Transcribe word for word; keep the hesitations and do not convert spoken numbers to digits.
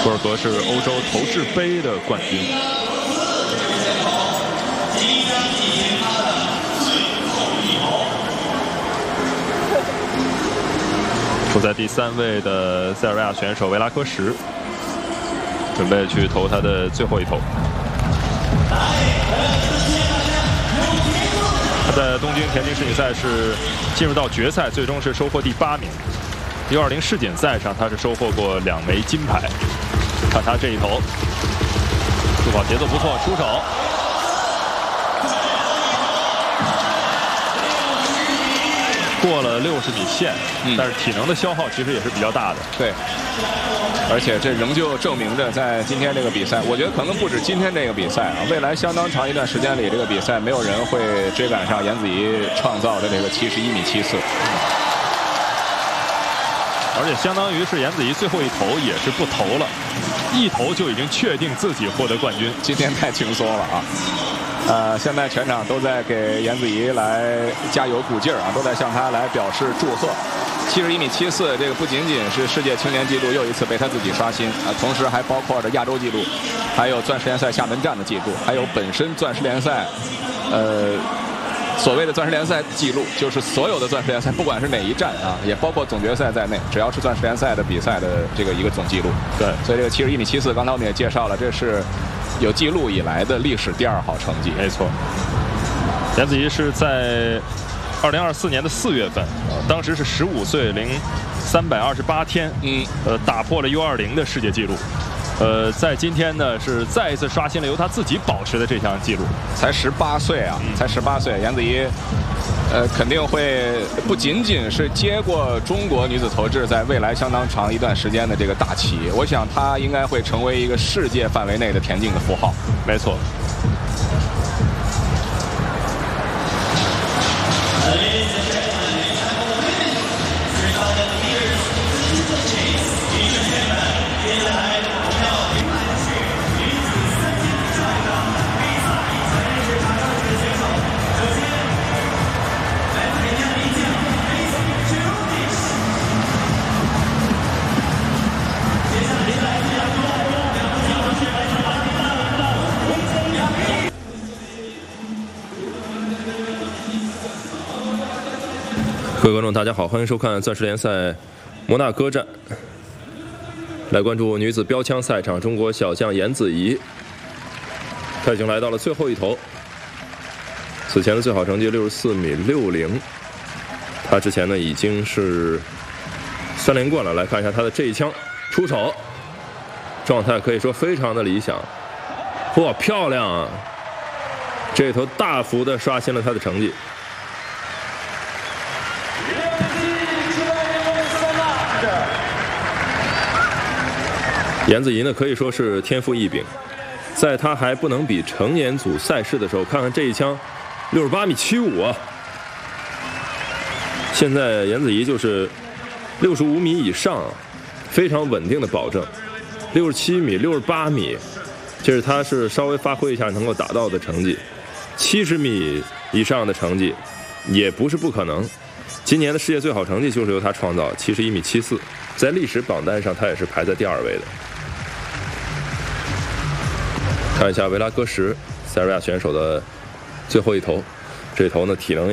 博尔格是欧洲投掷杯的冠军。处在第三位的塞尔维亚选手维拉科什，准备去投他的最后一投。他在东京田径世锦赛是进入到决赛，最终是收获第八名。U 二零世锦赛上，他是收获过两枚金牌。看他这一投，助跑节奏不错，出手。 过了六十米线，嗯、但是体能的消耗其实也是比较大的。 对，而且这仍旧证明着，在今天这个比赛，我觉得可能不止今天这个比赛啊，未来相当长一段时间里，这个比赛没有人会追赶上颜子怡创造的这个七十一米七四。 而且相当于是颜子怡最后一投也是不投了，一投就已经确定自己获得冠军。 今天太轻松了啊！ 呃，现在全场都在给颜子怡来加油鼓劲儿啊，都在向她来表示祝贺。七十一米七四，这个不仅仅是世界青年纪录，又一次被她自己刷新啊，同时还包括着亚洲纪录，还有钻石联赛厦门站的记录，还有本身钻石联赛，呃，所谓的钻石联赛记录，就是所有的钻石联赛，不管是哪一站啊，也包括总决赛在内，只要是钻石联赛的比赛的这个一个总记录。 对， 所以这个七十一米七四，刚才我们也介绍了，这是 有记录以来的历史第二好成绩， 没错。颜子怡是在二零二四年的四月份，呃、当时是十五岁零三百二十八天，嗯，呃，打破了 U 二零的世界纪录。呃，在今天呢，是再一次刷新了由他自己保持的这项纪录。 才十八岁啊，嗯、才十八岁，颜子怡，呃，肯定会不仅仅是接过中国女子投掷在未来相当长一段时间的这个大旗，我想她应该会成为一个世界范围内的田径的符号。 没错。各位观众，大家好，欢迎收看钻石联赛摩纳哥站。来关注女子标枪赛场，中国小将颜子怡，她已经来到了最后一投。此前的最好成绩六十四米六零，她之前呢已经是三连冠了。来看一下她的这一枪出手，状态可以说非常的理想。哇，漂亮啊！这一投大幅的刷新了她的成绩。 颜子怡呢，可以说是天赋异禀，在她还不能比成年组赛事的时候，看看这一枪，六十八米七五啊！现在颜子怡就是六十五米以上，非常稳定的保证。六十七米、六十八米，这是她是稍微发挥一下能够达到的成绩。七十米以上的成绩也不是不可能。今年的世界最好成绩就是由她创造，七十一米七四，在历史榜单上她也是排在第二位的。 看一下维拉戈什，塞尔维亚选手的最后一投，这投呢体能。